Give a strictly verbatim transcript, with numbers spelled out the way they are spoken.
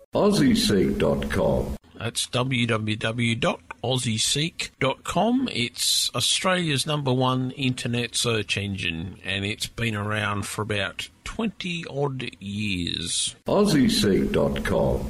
Aussie Seek dot com. That's w w w dot aussie seek dot com. It's Australia's number one internet search engine, and it's been around for about twenty odd years. Aussie Seek dot com.